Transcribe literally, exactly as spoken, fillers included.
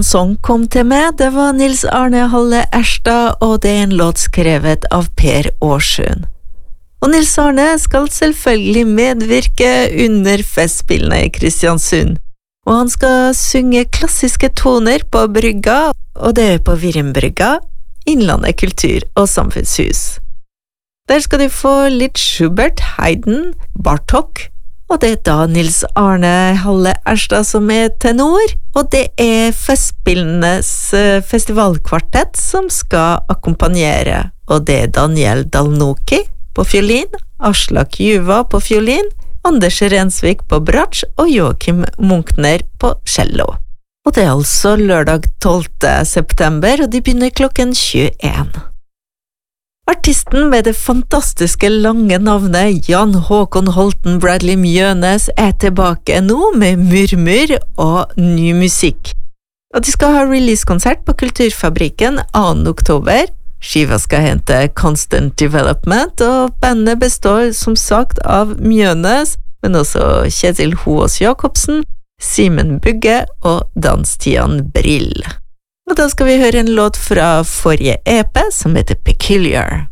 Som kom til meg, det var Nils Arne Halle Erstad, og det er en låt skrevet av Per Årsund. Og Nils Arne skal selvfølgelig medvirke under festspillene i Kristiansund, og han skal synge klassiske toner på brygga, og det er på Virrenbrygga, Innlandet kultur- og samfunnshus. Der skal du få litt Schubert, Haydn, Bartók, og det er da Nils Arne Halle Erstad som er tenor, og det er Festspillenes festivalkvartett som skal akkompagnere, og det er Daniel Dalnoki på fiolin, Aslak Juva på fiolin, Anders Rensvik på bratsj og Joachim Munkner på cello. Og det er altså lørdag tolvte september, og de begynner klokken tjueen. Artisten med det fantastiske lange navnet Jan Håkon Holten Bradley Mjønes er tilbake nå med murmur og ny musikk. Og de skal ha releasekonsert på Kulturfabrikken andre oktober. Skiva skal hente Constant Development, og bandet består som sagt av Mjønes, men også Kjetil Hoås Jakobsen, Simen Bugge og Dan-Stian Brill. Og da skal vi høre en låt fra forrige E P som heter Peculiar.